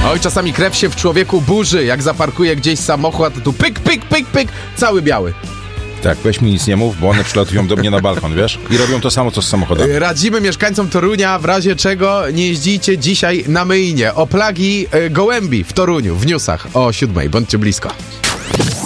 Oj, czasami krew się w człowieku burzy, jak zaparkuje gdzieś samochód, tu pyk, pyk, pyk, pyk, cały biały. Tak, weź mi nic nie mów, bo one przylatują do mnie na balkon, wiesz? I robią to samo, co z samochodami. Radzimy mieszkańcom Torunia, w razie czego nie jeździcie dzisiaj na myjnie. O plagi gołębi w Toruniu, w newsach o 7:00. Bądźcie blisko.